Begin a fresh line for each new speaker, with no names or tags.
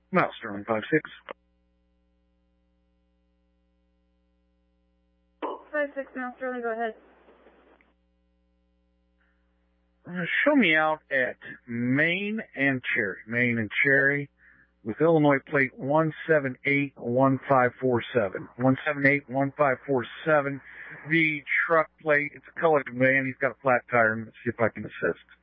Well, Sterling 56.
56 Mount Sterling, go ahead.
Show me out at Main and Cherry. Main and Cherry with Illinois plate 1781547. 1781547. The truck plate, it's a colored van. He's got a flat tire. Let's see if I can assist.